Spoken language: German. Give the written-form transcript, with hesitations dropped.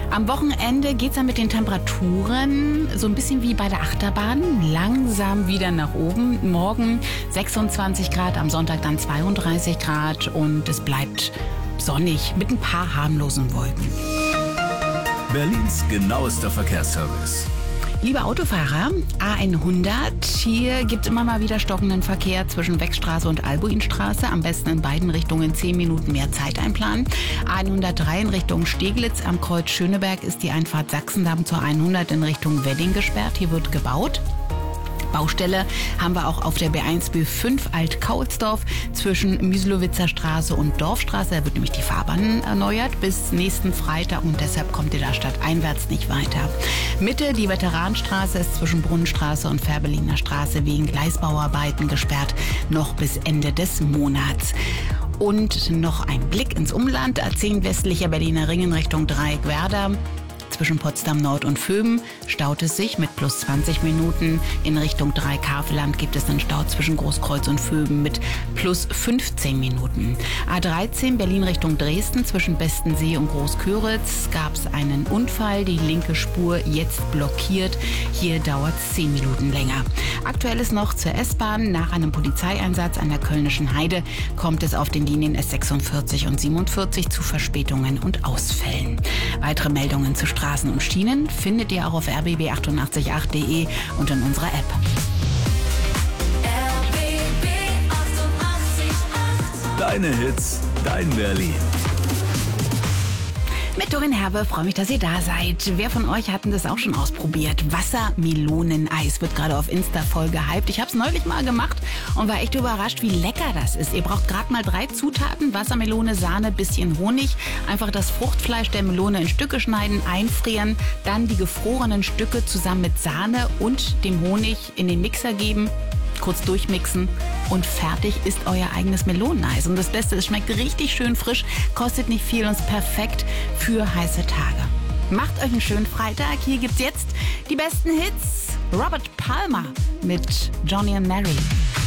Am Wochenende geht es dann mit den Temperaturen so ein bisschen wie bei der Achterbahn, langsam wieder nach oben. Morgen 26 Grad, am Sonntag dann 32 Grad und es bleibt sonnig mit ein paar harmlosen Wolken. Berlins genauester Verkehrsservice. Liebe Autofahrer, A100, hier gibt es immer mal wieder stockenden Verkehr zwischen Wechstraße und Albuinstraße. Am besten in beiden Richtungen 10 Minuten mehr Zeit einplanen. A103 in Richtung Steglitz am Kreuz Schöneberg ist die Einfahrt Sachsendamm zur 100 in Richtung Wedding gesperrt. Hier wird gebaut. Baustelle haben wir auch auf der B1 B5 Alt-Kaulsdorf zwischen Müslowitzer Straße und Dorfstraße. Da wird nämlich die Fahrbahn erneuert bis nächsten Freitag und deshalb kommt ihr da stadteinwärts nicht weiter. Mitte, die Veteranenstraße ist zwischen Brunnenstraße und Fährberliner Straße wegen Gleisbauarbeiten gesperrt, noch bis Ende des Monats. Und noch ein Blick ins Umland. A10 westlicher Berliner Ring in Richtung Dreieckwerder. Zwischen Potsdam Nord und Vöben staut es sich mit plus 20 Minuten. In Richtung Dreieck-Havelland gibt es einen Stau zwischen Großkreuz und Vöben mit plus 15 Minuten. A13 Berlin Richtung Dresden zwischen Bestensee und Großköritz gab es einen Unfall. Die linke Spur jetzt blockiert. Hier dauert es 10 Minuten länger. Aktuell ist noch zur S-Bahn. Nach einem Polizeieinsatz an der Kölnischen Heide kommt es auf den Linien S46 und 47 zu Verspätungen und Ausfällen. Weitere Meldungen zu Straßen und Schienen findet ihr auch auf rbb888.de und in unserer App. RBB 888. Deine Hits, dein Berlin. Mit Dorin Herbe, freue mich, dass ihr da seid. Wer von euch hat denn das auch schon ausprobiert? Wassermeloneneis wird gerade auf Insta voll gehypt. Ich habe es neulich mal gemacht und war echt überrascht, wie lecker das ist. Ihr braucht gerade mal 3 Zutaten: Wassermelone, Sahne, bisschen Honig. Einfach das Fruchtfleisch der Melone in Stücke schneiden, einfrieren, dann die gefrorenen Stücke zusammen mit Sahne und dem Honig in den Mixer geben. Kurz durchmixen und fertig ist euer eigenes Meloneneis. Und das Beste, es schmeckt richtig schön frisch, kostet nicht viel und ist perfekt für heiße Tage. Macht euch einen schönen Freitag. Hier gibt's jetzt die besten Hits. Robert Palmer mit Johnny and Mary.